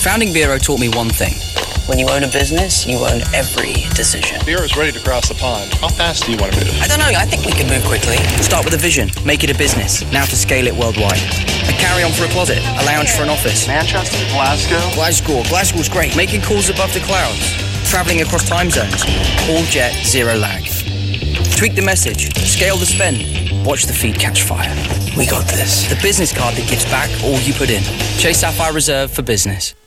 Founding Bureau taught me one thing. When you own a business, you own every decision. Bureau's ready to cross the pond. How fast do you want to move? I don't know. I think we can move quickly. Start with a vision. Make it a business. Now to scale it worldwide. A carry-on for a closet. A lounge for an office. Manchester? Glasgow? Glasgow's great. Making calls above the clouds. Traveling across time zones. All jet, zero lag. Tweak the message. Scale the spend. Watch the feed catch fire. We got this. The business card that gives back all you put in. Chase Sapphire Reserve for business.